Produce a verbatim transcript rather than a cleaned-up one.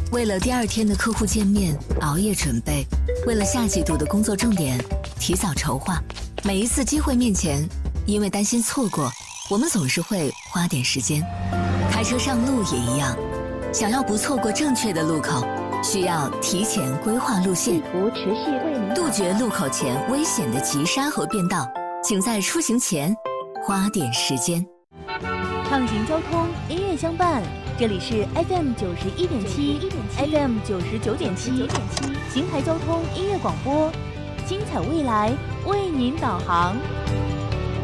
为了第二天的客户见面熬夜准备，为了下季度的工作重点提早筹划。每一次机会面前，因为担心错过，我们总是会花点时间。开车上路也一样，想要不错过正确的路口，需要提前规划路线， 持续为您杜绝路口前危险的急刹和变道。请在出行前花点时间。 畅行交通，音乐相伴。这里是 F M 九十一点七 ，F M 九十九点七，邢台交通音乐广播，精彩未来为您导航。